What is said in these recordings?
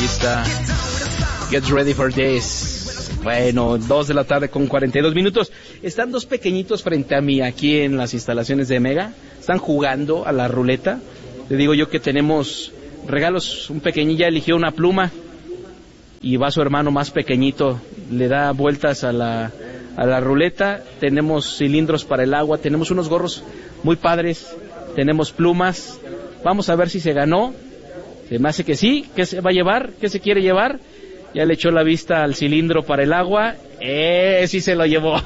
pista Get Ready for This. Bueno, 2 de la tarde con 42 minutos. Están dos pequeñitos frente a mí aquí en las instalaciones de Mega. Están jugando a la ruleta. Le digo yo que tenemos regalos. Un pequeñín ya eligió una pluma y va su hermano más pequeñito, le da vueltas a la ruleta. Tenemos cilindros para el agua, tenemos unos gorros muy padres, tenemos plumas. Vamos a ver si se ganó. Se me hace que sí. ¿Qué se va a llevar? ¿Qué se quiere llevar? Ya le echó la vista al cilindro para el agua. Sí se lo llevó.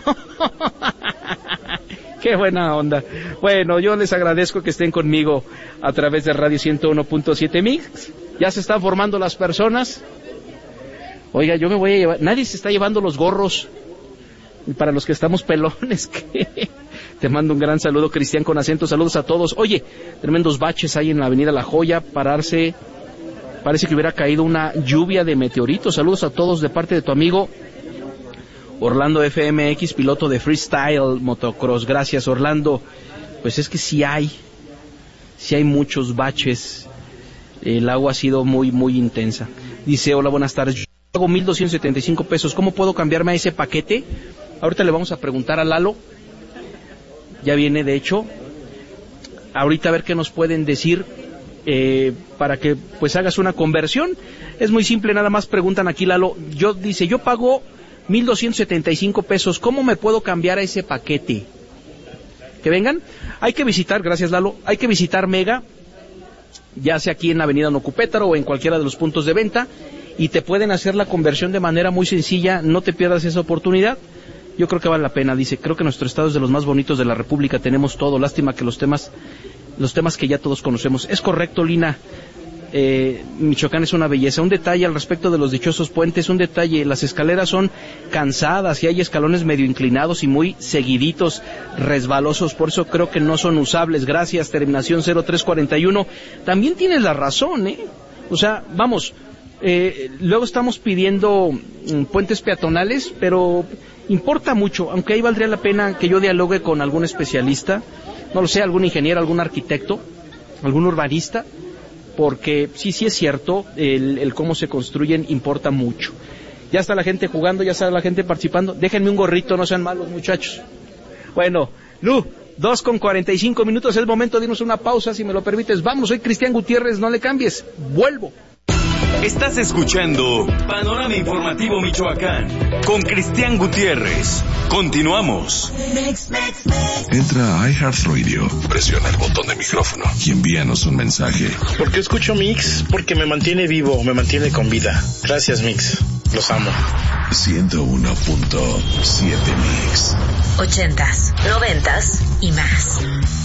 Qué buena onda. Bueno, yo les agradezco que estén conmigo a través de Radio 101.7 Mix. Ya se están formando las personas. Oiga, yo me voy a llevar... Nadie se está llevando los gorros. Y para los que estamos pelones, ¿qué? Te mando un gran saludo, Cristian con acento. Saludos a todos. Oye, tremendos baches hay en la avenida La Joya. Parece que hubiera caído una lluvia de meteoritos. Saludos a todos de parte de tu amigo Orlando FMX, piloto de Freestyle Motocross. Gracias, Orlando. Pues es que sí hay muchos baches. El agua ha sido muy, muy intensa. Dice, hola, buenas tardes. Yo pago 1,275 pesos. ¿Cómo puedo cambiarme a ese paquete? Ahorita le vamos a preguntar a Lalo. Ya viene, de hecho. Ahorita a ver qué nos pueden decir para que pues hagas una conversión. Es muy simple, nada más preguntan aquí, Lalo. Yo pago 1,275 pesos. ¿Cómo me puedo cambiar a ese paquete? Que vengan. Hay que visitar, gracias Lalo, hay que visitar Mega, ya sea aquí en la avenida Nocupétaro o en cualquiera de los puntos de venta, y te pueden hacer la conversión de manera muy sencilla. No te pierdas esa oportunidad. Yo creo que vale la pena. Dice, creo que nuestro estado es de los más bonitos de la República, tenemos todo, lástima que los temas que ya todos conocemos. Es correcto, Lina. Michoacán es una belleza. Un detalle al respecto de los dichosos puentes, un detalle, las escaleras son cansadas y hay escalones medio inclinados y muy seguiditos, resbalosos, por eso creo que no son usables. Gracias, terminación 0341. También tienes la razón, o sea, vamos, luego estamos pidiendo puentes peatonales, pero importa mucho, aunque ahí valdría la pena que yo dialogue con algún especialista, no lo sé, algún ingeniero, algún arquitecto, algún urbanista, porque sí es cierto, el cómo se construyen importa mucho. Ya está la gente jugando, ya está la gente participando. Déjenme un gorrito, no sean malos, muchachos. Bueno, Lu, 2:45 minutos, es momento de irnos a una pausa, si me lo permites. Vamos, soy Cristian Gutiérrez, no le cambies, vuelvo. Estás escuchando Panorama Informativo Michoacán con Cristian Gutiérrez. Continuamos. Entra a iHeartRadio, presiona el botón de micrófono y envíanos un mensaje. ¿Por qué escucho Mix? Porque me mantiene vivo, me mantiene con vida. Gracias, Mix. Los amo. 101.7 Mix. 80s, 90s y más.